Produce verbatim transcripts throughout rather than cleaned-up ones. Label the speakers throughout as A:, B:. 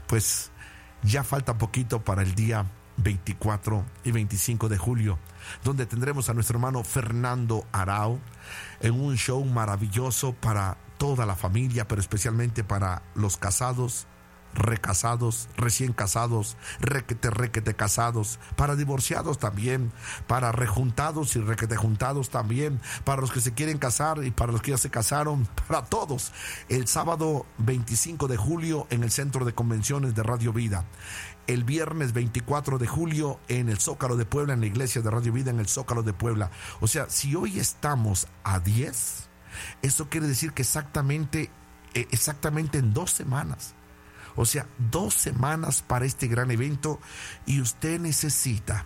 A: pues ya falta poquito para el día veinticuatro y veinticinco de julio, donde tendremos a nuestro hermano Fernando Arau en un show maravilloso para toda la familia, pero especialmente para los casados, recasados, recién casados, requete, requete casados, para divorciados también, para rejuntados y requete juntados también, para los que se quieren casar y para los que ya se casaron, para todos. El sábado veinticinco de julio en el Centro de Convenciones de Radio Vida. El viernes veinticuatro de julio en el Zócalo de Puebla, en la iglesia de Radio Vida en el Zócalo de Puebla. O sea, si hoy estamos a diez, eso quiere decir que exactamente, exactamente en dos semanas. O sea, dos semanas para este gran evento, y usted necesita,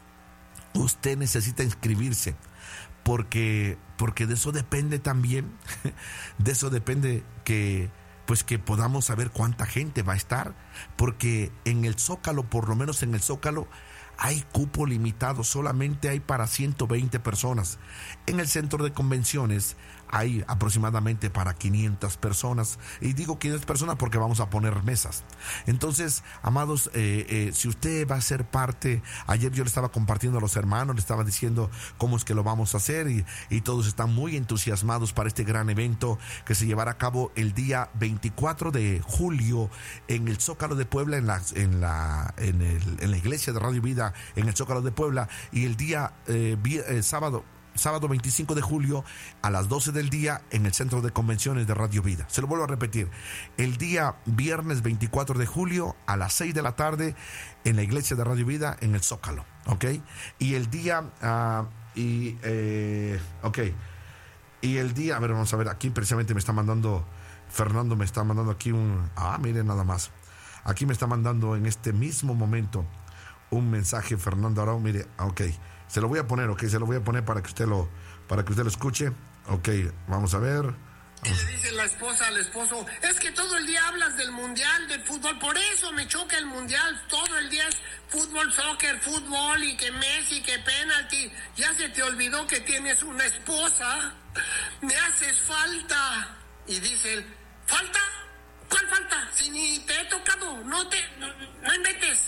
A: usted necesita inscribirse, porque, porque de eso depende también, de eso depende que, pues que podamos saber cuánta gente va a estar, porque en el Zócalo, por lo menos en el Zócalo, hay cupo limitado, solamente hay para ciento veinte personas. En el centro de convenciones hay aproximadamente para quinientas personas, y digo quinientas personas porque vamos a poner mesas. Entonces, amados, eh, eh, si usted va a ser parte, ayer yo le estaba compartiendo a los hermanos, le estaba diciendo cómo es que lo vamos a hacer, y, y todos están muy entusiasmados para este gran evento que se llevará a cabo el día veinticuatro de julio en el Zócalo de Puebla, en la, en la, en el, en la iglesia de Radio Vida en el Zócalo de Puebla, y el día eh, eh, sábado Sábado veinticinco de julio a las doce del día en el Centro de Convenciones de Radio Vida. Se lo vuelvo a repetir. El día viernes veinticuatro de julio a las seis de la tarde en la iglesia de Radio Vida en el Zócalo. ¿Ok? Y el día... Uh, y, eh, ok. Y el día... A ver, vamos a ver. Aquí precisamente me está mandando... Fernando me está mandando aquí un... Ah, miren nada más. Aquí me está mandando en este mismo momento un mensaje Fernando Arau. Mire, ok. Se lo voy a poner, ok, se lo voy a poner para que usted lo, para que usted lo escuche. Ok, vamos a ver. Vamos.
B: Y le dice la esposa al esposo, es que todo el día hablas del mundial, del fútbol, por eso me choca el mundial, todo el día es fútbol, soccer, fútbol, y que Messi, que penalti, ya se te olvidó que tienes una esposa, me haces falta. Y dice él, ¿falta? ¿Cuál falta? Si ni te he tocado, no te, no, no inventes.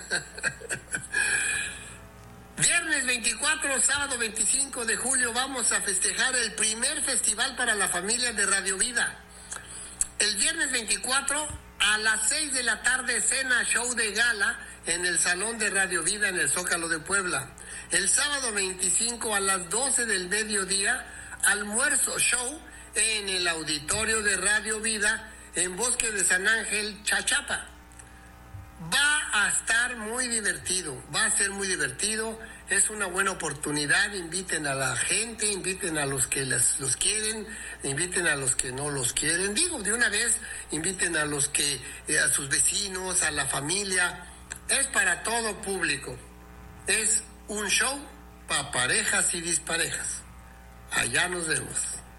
B: Viernes veinticuatro, sábado veinticinco de julio vamos a festejar el primer festival para la familia de Radio Vida. El viernes veinticuatro a las seis de la tarde cena show de gala en el Salón de Radio Vida en el Zócalo de Puebla. El sábado veinticinco a las doce del mediodía almuerzo show en el auditorio de Radio Vida en Bosque de San Ángel, Chachapa. Va a estar muy divertido, va a ser muy divertido, es una buena oportunidad. Inviten a la gente, inviten a los que les, los quieren, inviten a los que no los quieren, digo de una vez, inviten a los que, eh, a sus vecinos, a la familia, es para todo público, es un show para parejas y disparejas. Allá nos vemos.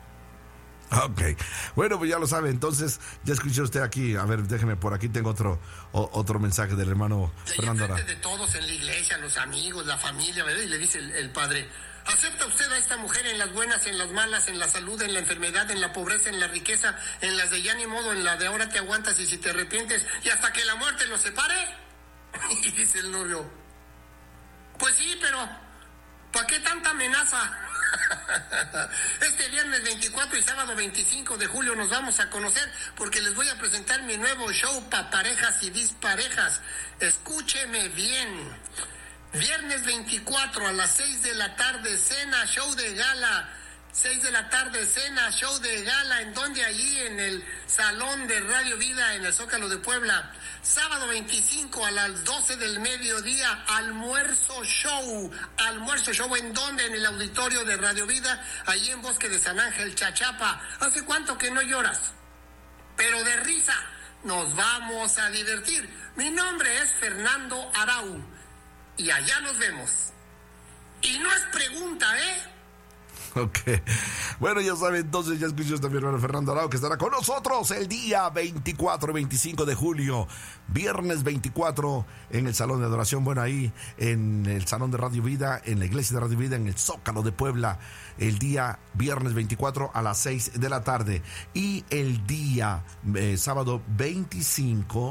A: Ok, bueno, pues ya lo sabe. Entonces, ya escuchó usted aquí. A ver, déjeme, por aquí tengo otro o, otro mensaje del hermano Fernando Arau.
B: De todos en la iglesia, los amigos, la familia, ¿verdad? Y le dice el, el padre, ¿acepta usted a esta mujer en las buenas, en las malas, en la salud, en la enfermedad, en la pobreza, en la riqueza, en las de ya ni modo, en la de ahora te aguantas y si te arrepientes y hasta que la muerte los separe? Y dice el novio, pues sí, pero ¿para qué tanta amenaza? Este viernes veinticuatro y sábado veinticinco de julio nos vamos a conocer porque les voy a presentar mi nuevo show para parejas y disparejas. Escúcheme bien. Viernes veinticuatro a las seis de la tarde, cena, show de gala. seis de la tarde, cena, show de gala. ¿En donde? Allí en el Salón de Radio Vida en el Zócalo de Puebla. Sábado veinticinco a las doce del mediodía, almuerzo show. Almuerzo show, ¿en dónde? En el auditorio de Radio Vida, allí en Bosque de San Ángel, Chachapa. ¿Hace cuánto que no lloras? Pero de risa, nos vamos a divertir. Mi nombre es Fernando Arau y allá nos vemos. Y no es pregunta, ¿eh?
A: Ok, bueno, ya saben, entonces ya escuchó también mi hermano Fernando Arau, que estará con nosotros el día veinticuatro y veinticinco de julio, viernes veinticuatro en el Salón de Adoración, bueno, ahí en el Salón de Radio Vida, en la Iglesia de Radio Vida, en el Zócalo de Puebla, el día viernes veinticuatro a las seis de la tarde, y el día eh, sábado veinticinco